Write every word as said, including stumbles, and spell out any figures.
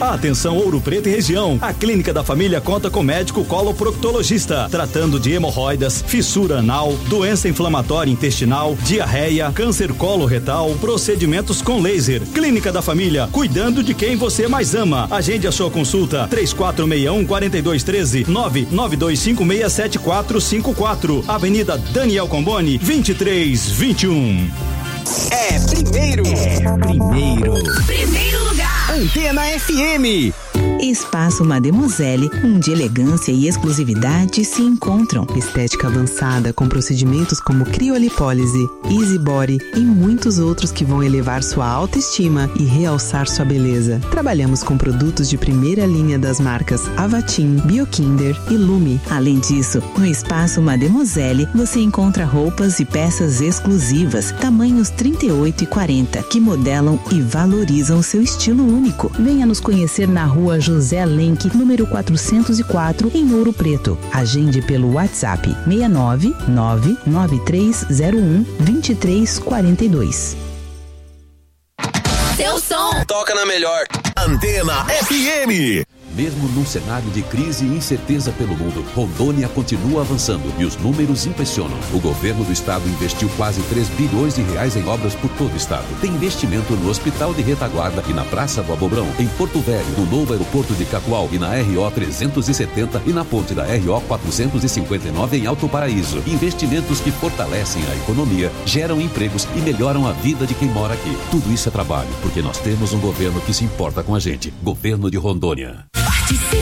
Atenção Ouro Preto e região. A Clínica da Família conta com médico coloproctologista, tratando de hemorroidas, fissura anal, doença inflamatória intestinal, diarreia, câncer coloretal, procedimentos com laser. Clínica da Família, cuidando de quem você mais ama. Agende a sua consulta três quatro seis um, quatro dois um três, nove nove dois cinco seis sete quatro cinco quatro. Avenida Daniel Comboni, vinte e três vinte e um. É primeiro. É primeiro. Primeiro lugar. Antena F M. Espaço Mademoiselle, onde elegância e exclusividade se encontram. Estética avançada com procedimentos como criolipólise, easy body e muitos outros que vão elevar sua autoestima e realçar sua beleza. Trabalhamos com produtos de primeira linha das marcas Avatim, Biokinder e Lume. Além disso, no Espaço Mademoiselle você encontra roupas e peças exclusivas, tamanhos trinta e oito e quarenta, que modelam e valorizam seu estilo único. Venha nos conhecer na rua José Lenk, número quatrocentos e quatro, em Ouro Preto. Agende pelo WhatsApp seis nove nove nove três zero um dois três quatro dois. Seu som toca na melhor. Antena F M. Mesmo num cenário de crise e incerteza pelo mundo, Rondônia continua avançando e os números impressionam. O governo do estado investiu quase três bilhões de reais em obras por todo o estado. Tem investimento no Hospital de Retaguarda e na Praça do Abobrão, em Porto Velho, no novo aeroporto de Cacoal e na R O trezentos e setenta e na ponte da R O quatrocentos e cinquenta e nove em Alto Paraíso. Investimentos que fortalecem a economia, geram empregos e melhoram a vida de quem mora aqui. Tudo isso é trabalho, porque nós temos um governo que se importa com a gente. Governo de Rondônia.